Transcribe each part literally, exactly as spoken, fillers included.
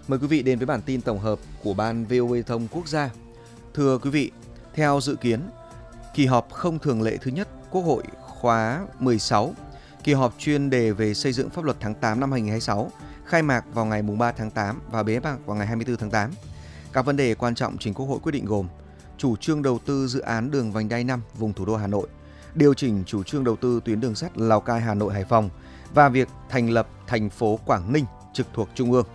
Mời quý vị đến với bản tin tổng hợp của Ban vê o vê Thông Quốc gia. Thưa quý vị, theo dự kiến, kỳ họp không thường lệ thứ nhất Quốc hội khóa mười sáu, kỳ họp chuyên đề về xây dựng pháp luật tháng tám năm hai nghìn không trăm hai mươi sáu, khai mạc vào ngày ba tháng tám và bế mạc vào ngày hai mươi tư tháng tám. Các vấn đề quan trọng trình Quốc hội quyết định gồm chủ trương đầu tư dự án đường vành đai năm vùng thủ đô Hà Nội, điều chỉnh chủ trương đầu tư tuyến đường sắt Lào Cai, Hà Nội, Hải Phòng và việc thành lập thành phố Quảng Ninh trực thuộc Trung ương.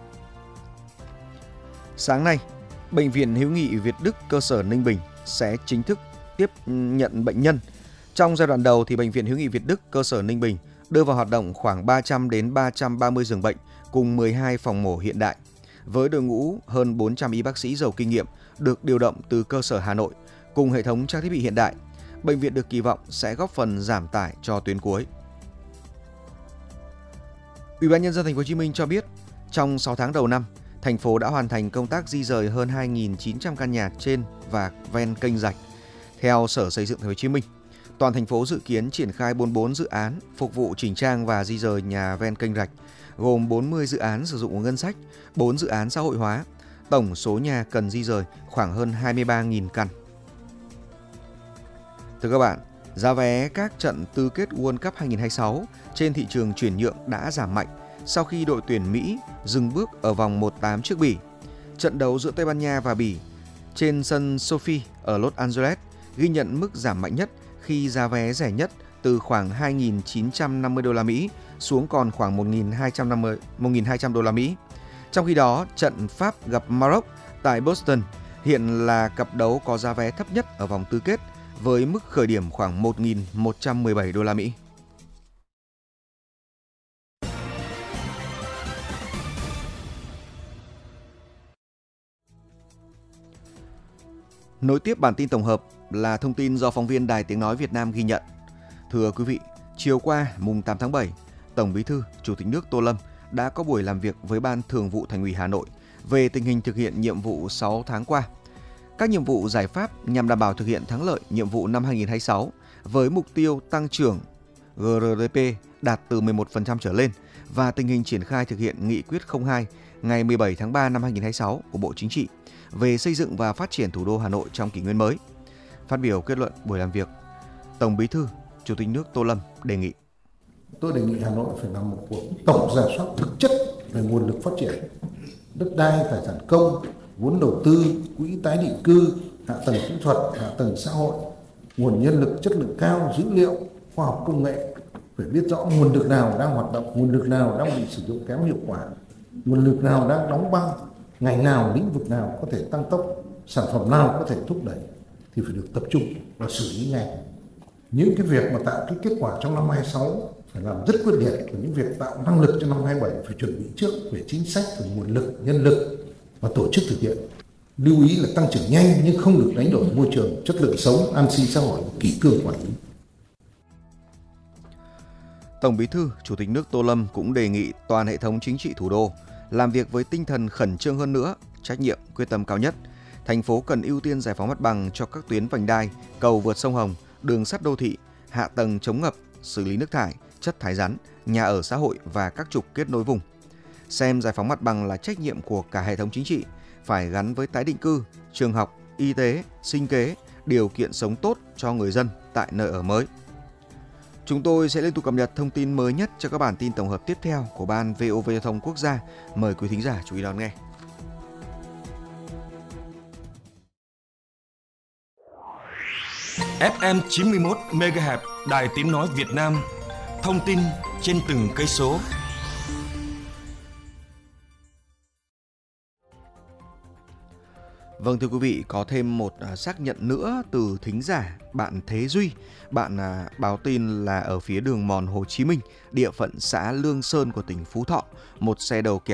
Sáng nay, Bệnh viện Hữu nghị Việt Đức cơ sở Ninh Bình sẽ chính thức tiếp nhận bệnh nhân. Trong giai đoạn đầu thì Bệnh viện Hữu nghị Việt Đức cơ sở Ninh Bình đưa vào hoạt động khoảng ba trăm đến ba trăm ba mươi giường bệnh cùng mười hai phòng mổ hiện đại. Với đội ngũ hơn bốn trăm y bác sĩ giàu kinh nghiệm được điều động từ cơ sở Hà Nội cùng hệ thống trang thiết bị hiện đại, bệnh viện được kỳ vọng sẽ góp phần giảm tải cho tuyến cuối. Ủy ban nhân dân thành phố Hồ Chí Minh cho biết, trong sáu tháng đầu năm, thành phố đã hoàn thành công tác di dời hơn hai nghìn chín trăm căn nhà trên và ven kênh rạch. Theo Sở Xây dựng thành phố Hồ Chí Minh, toàn thành phố dự kiến triển khai bốn mươi bốn dự án phục vụ chỉnh trang và di dời nhà ven kênh rạch, gồm bốn mươi dự án sử dụng ngân sách, bốn dự án xã hội hóa. Tổng số nhà cần di dời khoảng hơn hai mươi ba nghìn căn. Thưa các bạn, giá vé các trận tứ kết World Cup hai nghìn không trăm hai mươi sáu trên thị trường chuyển nhượng đã giảm mạnh sau khi đội tuyển Mỹ dừng bước ở vòng một tám trước Bỉ. Trận đấu giữa Tây Ban Nha và Bỉ trên sân Sophie ở Los Angeles ghi nhận mức giảm mạnh nhất khi giá vé rẻ nhất từ khoảng hai nghìn chín trăm năm mươi đô la Mỹ xuống còn khoảng một nghìn hai trăm đô la Mỹ. Trong khi đó, trận Pháp gặp Maroc tại Boston hiện là cặp đấu có giá vé thấp nhất ở vòng tứ kết với mức khởi điểm khoảng một nghìn một trăm mười bảy đô la Mỹ. Nối tiếp bản tin tổng hợp là thông tin do phóng viên Đài Tiếng Nói Việt Nam ghi nhận. Thưa quý vị, chiều qua mùng tám tháng bảy, Tổng Bí thư, Chủ tịch nước Tô Lâm đã có buổi làm việc với Ban Thường vụ Thành ủy Hà Nội về tình hình thực hiện nhiệm vụ sáu tháng qua. Các nhiệm vụ giải pháp nhằm đảm bảo thực hiện thắng lợi nhiệm vụ năm hai nghìn không trăm hai mươi sáu với mục tiêu tăng trưởng giê đê pê đạt từ mười một phần trăm trở lên và tình hình triển khai thực hiện nghị quyết không hai ngày mười bảy tháng ba năm hai nghìn không trăm hai mươi sáu của Bộ Chính trị về xây dựng và phát triển thủ đô Hà Nội trong kỷ nguyên mới. Phát biểu kết luận buổi làm việc, Tổng Bí thư, Chủ tịch nước Tô Lâm đề nghị. Tôi đề nghị Hà Nội phải làm một cuộc tổng rà soát thực chất về nguồn lực phát triển, đất đai, tài sản công, vốn đầu tư, quỹ tái định cư, hạ tầng kỹ thuật, hạ tầng xã hội, nguồn nhân lực chất lượng cao, dữ liệu, khoa học công nghệ. Phải biết rõ nguồn lực nào đang hoạt động, nguồn lực nào đang bị sử dụng kém hiệu quả, nguồn lực nào đang đóng băng, ngành nào, lĩnh vực nào có thể tăng tốc, sản phẩm nào có thể thúc đẩy thì phải được tập trung và xử lý ngay. Những cái việc mà tạo cái kết quả trong năm hai nghìn không trăm hai mươi sáu phải làm rất quyết liệt, và những việc tạo năng lực cho năm hai nghìn không trăm hai mươi bảy phải chuẩn bị trước về chính sách, về nguồn lực, nhân lực và tổ chức thực hiện. Lưu ý là tăng trưởng nhanh nhưng không được đánh đổi môi trường, chất lượng sống, an sinh xã hội, kỷ cương quản lý. Tổng Bí thư, Chủ tịch nước Tô Lâm cũng đề nghị toàn hệ thống chính trị thủ đô làm việc với tinh thần khẩn trương hơn nữa, trách nhiệm, quyết tâm cao nhất. Thành phố cần ưu tiên giải phóng mặt bằng cho các tuyến vành đai, cầu vượt sông Hồng, đường sắt đô thị, hạ tầng chống ngập, xử lý nước thải, chất thải rắn, nhà ở xã hội và các trục kết nối vùng. Xem giải phóng mặt bằng là trách nhiệm của cả hệ thống chính trị, phải gắn với tái định cư, trường học, y tế, sinh kế, điều kiện sống tốt cho người dân tại nơi ở mới. Chúng tôi sẽ liên tục cập nhật thông tin mới nhất cho các bản tin tổng hợp tiếp theo của Ban vê o vê Thông Quốc gia. Mời quý thính giả chú ý đón nghe. ép em chín mươi mốt mê ga héc Đài Tiếng Nói Việt Nam. Thông tin trên từng cây số. Vâng, thưa quý vị, có thêm một xác nhận nữa từ thính giả bạn Thế Duy. Bạn báo tin là ở phía đường mòn Hồ Chí Minh, địa phận xã Lương Sơn của tỉnh Phú Thọ, một xe đầu kéo